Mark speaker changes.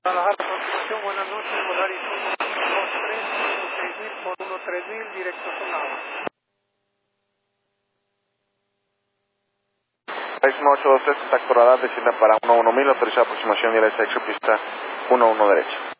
Speaker 1: Guadalajara, aproximación, buenas noches, Volaris 123, 6000 por 13000, directo Sonaba.
Speaker 2: 6823, contacto radar, descienda para 11000, autorizada aproximación y la pista 11 derecha.